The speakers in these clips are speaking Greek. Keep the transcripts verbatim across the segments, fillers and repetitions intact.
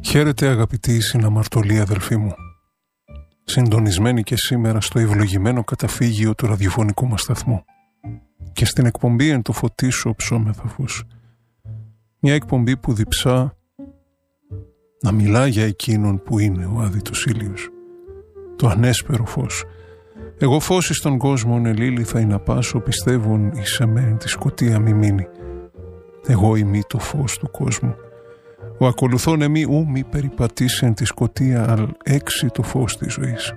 Χαίρετε αγαπητοί συναμαρτωλοί αδελφοί μου, συντονισμένοι και σήμερα στο ευλογημένο καταφύγιο του ραδιοφωνικού μας σταθμού και στην εκπομπή «Εν το φωτίσω ψώμεθα φως», μια εκπομπή που διψά να μιλά για εκείνον που είναι ο άδειτος ήλιος, το ανέσπερο φως. Εγώ φως εις τον κόσμον ελίλη θα ειναι πάσο, πιστεύων εις εμέν τη σκοτία μη μείνει. Εγώ ημί το φως του κόσμου. Ο ακολουθών εμεί ου μη περιπατήσεν τη σκοτία, αλ έξι το φως της ζωής.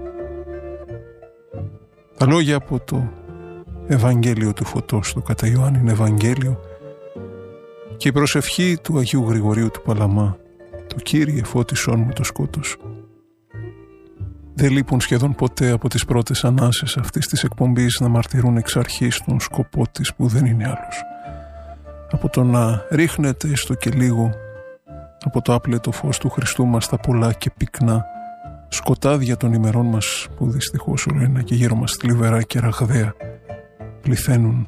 Τα λόγια από το Ευαγγέλιο του Φωτός, το κατά Ιωάννην Ευαγγέλιο, και η προσευχή του Αγίου Γρηγορίου του Παλαμά, το Κύριε φώτισόν μου το σκότος, δεν λείπουν σχεδόν ποτέ από τις πρώτες ανάσες αυτής της εκπομπής να μαρτυρούν εξ αρχής τον σκοπό της, που δεν είναι άλλος από το να ρίχνεται έστω και λίγο από το άπλετο φως του Χριστού μας τα πολλά και πυκνά σκοτάδια των ημερών μας, που δυστυχώς όλο ένα και γύρω μας θλιβερά και ραγδαία πληθαίνουν.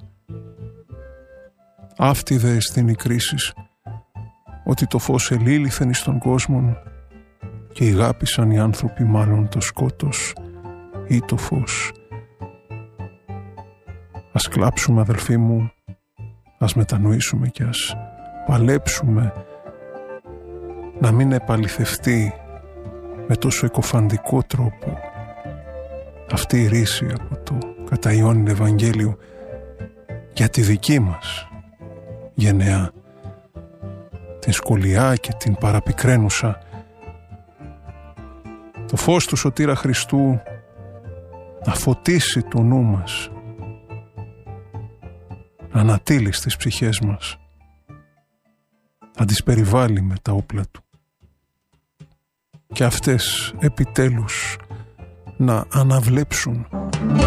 Αυτή δε εστίν η κρίση, ότι το φως ελήλυθεν εις τον κόσμο και ηγάπησαν οι άνθρωποι μάλλον το σκότος ή το φως. Ας κλάψουμε αδελφοί μου, ας μετανοήσουμε και ας παλέψουμε να μην επαληθευτεί με τόσο εκοφαντικό τρόπο αυτή η ρίση από το κατά Ιωάννην Ευαγγέλιο για τη δική μας γενεά, την σκολιά και την παραπικραίνουσα. Το φως του Σωτήρα Χριστού να φωτίσει το νου μας, να ανατείλει στις ψυχές μας, να τις περιβάλλει με τα όπλα του και αυτές επιτέλους να αναβλέψουν